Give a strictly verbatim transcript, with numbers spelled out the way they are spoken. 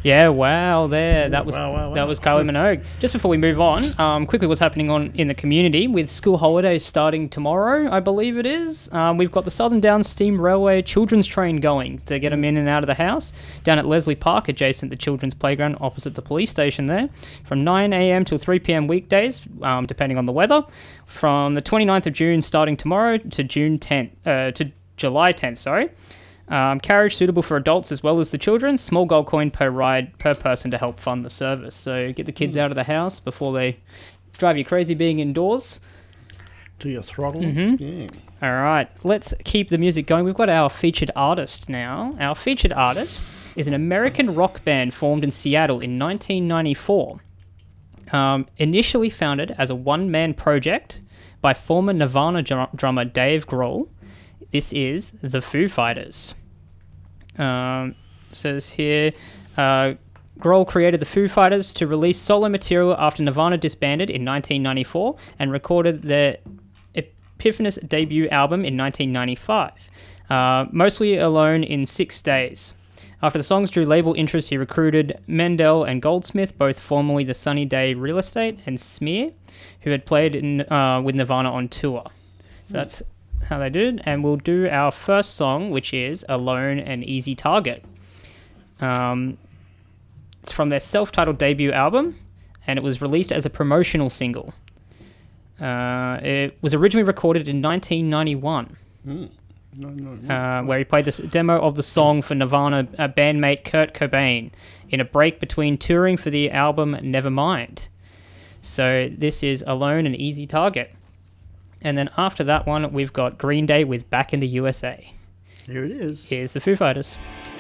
Yeah, wow, there. Yeah, that was wow, wow, wow. that was Kylie Minogue. Just before we move on, um, quickly what's happening on in the community with school holidays starting tomorrow, I believe it is. Um, we've got the Southern Downs Steam Railway children's train going to get them in and out of the house down at Leslie Park, adjacent the children's playground opposite the police station there, from nine a.m. till three p.m. weekdays, um, depending on the weather, from the twenty-ninth of June starting tomorrow to June tenth, uh, to July tenth, sorry. Um, carriage suitable for adults as well as the children. Small gold coin per ride per person to help fund the service. So get the kids out of the house before they drive you crazy being indoors. To your throttle. Mm-hmm. Yeah. All right, let's keep the music going. We've got our featured artist now. Our featured artist is an American rock band formed in Seattle in nineteen ninety-four. Um, initially founded as a one-man project by former Nirvana dr- drummer Dave Grohl. This is the Foo Fighters. Um, says here, uh, Grohl created the Foo Fighters to release solo material after Nirvana disbanded in nineteen ninety-four and recorded their Epiphanous debut album in nineteen ninety-five, uh, mostly alone in six days. After the songs drew label interest, he recruited Mendel and Goldsmith, both formerly the Sunny Day Real Estate, and Smear, who had played in, uh, with Nirvana on tour. So that's how they did, and we'll do our first song, which is Alone and Easy Target. Um, it's from their self-titled debut album, and it was released as a promotional single. Uh, it was originally recorded in nineteen ninety-one, Mm. No, no, no. uh, where he played this demo of the song for Nirvana uh, bandmate Kurt Cobain in a break between touring for the album Nevermind. So this is Alone and Easy Target. And then after that one, we've got Green Day with Back in the U S A. Here it is. Here's the Foo Fighters.